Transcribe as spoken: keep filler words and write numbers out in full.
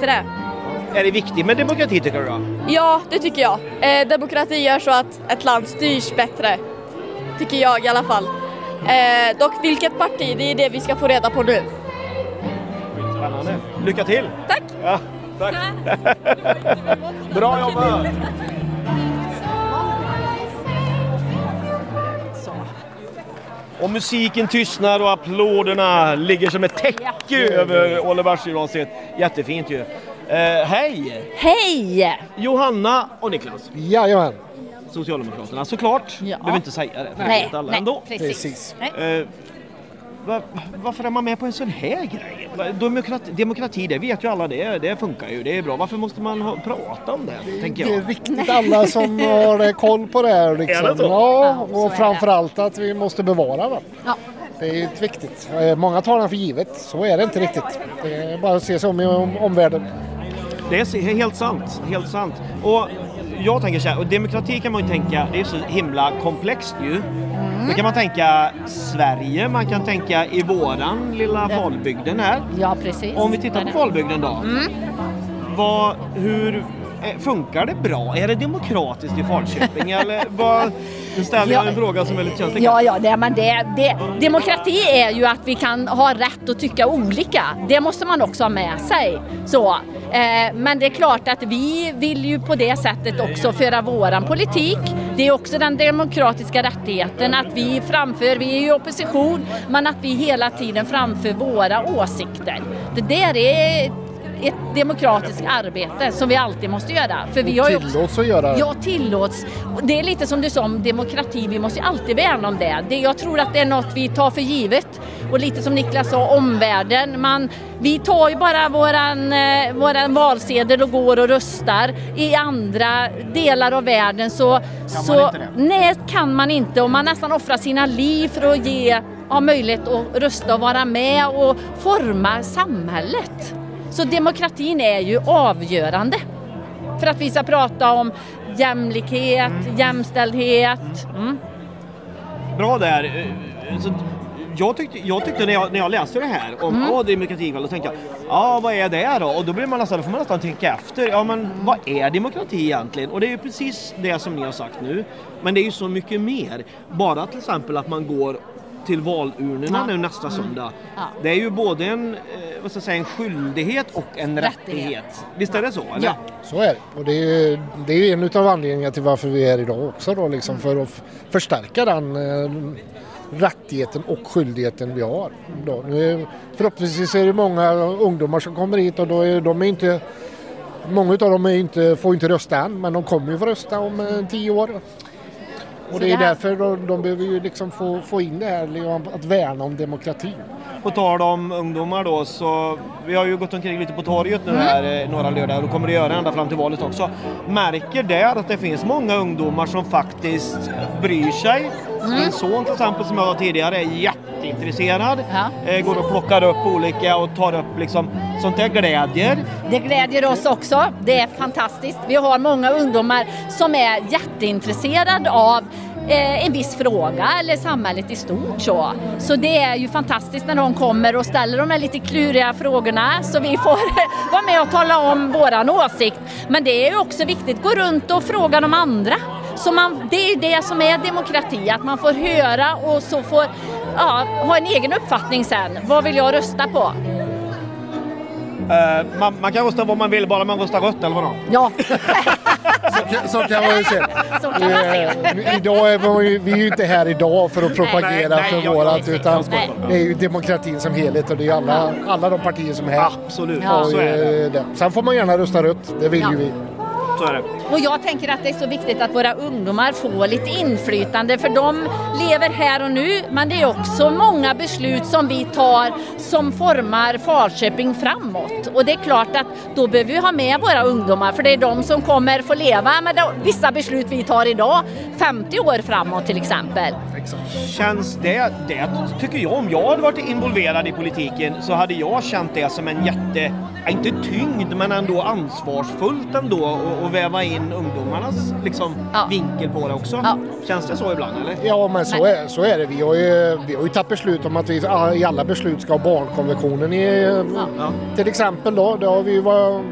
bättre. Är det viktigt med demokrati tycker du då? Ja, det tycker jag. Eh, demokrati gör så att ett land styrs bättre. Tycker jag i alla fall. Eh, dock vilket parti, det är det vi ska få reda på nu. Spännande. Lycka till! Tack! Ja, tack! Bra jobbat! Och musiken tystnar och applåderna ligger som ett täcke över Ålborgsgymnasiet. Jättefint ju. Eh, hej! Hej! Johanna och Niklas. Jajamän. Socialdemokraterna såklart. Ja. Behöver inte säga det. För Nej, vet alla nej, ändå. precis. Precis. Nej. Eh, va, varför är man med på en sån här grej? Demokrati, demokrati det vet ju alla det. Det funkar ju. Det är bra. Varför måste man ha, prata om det? Tänker Det är jag. riktigt alla som har koll på det här. Liksom. Är det så? Ja, Ja, så är och det. framförallt att vi måste bevara den. Ja. Det är ett viktigt. Eh, Många tar den för givet. Så är det inte riktigt. Det är bara att se sig om i om, omvärlden. Det är helt sant. Helt sant. Och jag tänker så här, och demokrati kan man ju tänka, det är så himla komplext ju. Mm. Då kan man tänka Sverige, man kan tänka i våran lilla Falbygden här. Ja, precis. Om vi tittar på Falbygden då. Mm. Vad, hur eh, funkar det bra? Är det demokratiskt i Falköping? Eller vad, nu ställer jag Ja. en fråga som är lite känslig. Ja, ja, det, men det, det, demokrati är ju att vi kan ha rätt att tycka olika. Det måste man också ha med sig. Så, eh, men det är klart att vi vill ju på det sättet också föra våran politik. Det är också den demokratiska rättigheten att vi framför, vi är i opposition, men att vi hela tiden framför våra åsikter. Det där är ett demokratiskt arbete som vi alltid måste göra. För vi har ju också, Tillåts att göra det. ja, tillåts. Och det är lite som du sa om demokrati, vi måste ju alltid värna om det. det. Jag tror att det är något vi tar för givet. Och lite som Niklas sa, omvärlden. Man, vi tar ju bara våran, eh, våran valsedel och går och röstar. I andra delar av världen så... Kan så man inte det? Nej, kan man inte. Och man nästan offrar sina liv för att ge, ha möjlighet att rösta och vara med och forma samhället. Så demokratin är ju avgörande för att vi ska prata om jämlikhet, mm. jämställdhet. Mm. Bra där. Eh, Så, jag tyckte, jag tyckte när, jag, när jag läste det här om Mm. mm. demokratival, då tänkte jag, ja vad är det då? Och då blir man nästan, då får man nästan tänka efter. Ja men vad är demokrati egentligen? Och det är ju precis det som ni har sagt nu. Men det är ju så mycket mer. Bara till exempel att man går till valurnorna Ja. nu nästa söndag. Ja. Det är ju både en, eh, vad ska jag säga, en skyldighet och en rättighet. Rättighet. Visst är det så? Eller? Ja. Så är det. Och det är ju det är ju en av anledningarna till varför vi är här idag också då, liksom, för att f- förstärka den eh, rättigheten och skyldigheten vi har. Då. Nu är, förhoppningsvis är det många ungdomar som kommer hit och då är de är inte, många av dem är inte, får inte rösta än, men de kommer ju få rösta om eh, tio år. Och det är det här- därför de, de behöver ju liksom få, få in det här liksom, att värna om demokratin. På tal om ungdomar då, så vi har ju gått omkring lite på torget nu här eh, några lördagar och då kommer det göra ända fram till valet också. Märker där att det finns många ungdomar som faktiskt bryr sig. Min son till exempel som jag var tidigare är jätteintresserad. Ja. Eh, går och plockar upp olika och tar upp liksom sånt där glädjer. Det glädjer oss också. Det är fantastiskt. Vi har många ungdomar som är jätteintresserade av eh, en viss fråga eller samhället i stort. Så. så det är ju fantastiskt när de kommer och ställer de här lite kluriga frågorna så vi får vara med och tala om våran åsikt. Men det är ju också viktigt att gå runt och fråga de andra. Så man, det är ju det som är demokrati, att man får höra och så får ja, ha en egen uppfattning sen. Vad vill jag rösta på? Eh, man, man kan rösta vad man vill, bara man röstar rött eller vadå? Ja, Så, så kan man ju se. så kan man se. Eh, idag är vi, vi är ju inte här idag för att propagera Nej, nej, för jag- vårat, jag- utan Nej. det är ju demokratin som helhet och det är alla, alla de partier som är här. Absolut, Ja. så är det. Eh, det. Sen får man gärna rösta rött, det vill Ja. ju vi. Så är det. Och jag tänker att det är så viktigt att våra ungdomar får lite inflytande för de lever här och nu, men det är också många beslut som vi tar som formar Falköping framåt. Och det är klart att då behöver vi ha med våra ungdomar för det är de som kommer få leva med de, vissa beslut vi tar idag femtio år framåt till exempel. Känns det, det tycker jag, om jag hade varit involverad i politiken så hade jag känt det som en jätte, inte tyngd men ändå ansvarsfullt ändå och, och väva in ungdomarnas liksom, Ja. vinkel på det också. Ja. Känns det så ibland eller? Ja, men så är, så är det. Vi har, ju, vi har ju tagit beslut om att vi i alla beslut ska ha barnkonventionen i, Ja. till exempel då. Det har vi, var,